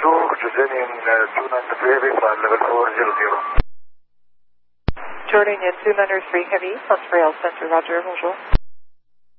bonjour, je donne une 293 Heavy, flight level 400. Jordan, 293 Heavy, plus rail center, roger, bonjour.